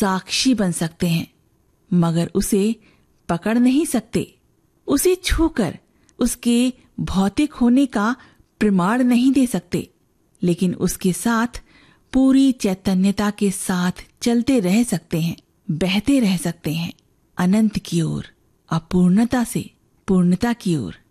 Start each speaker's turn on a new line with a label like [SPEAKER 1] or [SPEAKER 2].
[SPEAKER 1] साक्षी बन सकते हैं, मगर उसे पकड़ नहीं सकते। उसे छूकर उसके भौतिक होने का प्रमाण नहीं दे सकते, लेकिन उसके साथ पूरी चैतन्यता के साथ चलते रह सकते हैं, बहते रह सकते हैं, अनंत की ओर, अपूर्णता से पूर्णता की ओर।